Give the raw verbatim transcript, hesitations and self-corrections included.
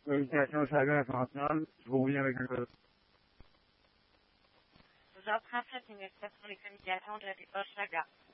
Communication au Chaga international, je vous reviens avec un code. Vous êtes transfert une espèce pour les communications de la dépôt Chaga.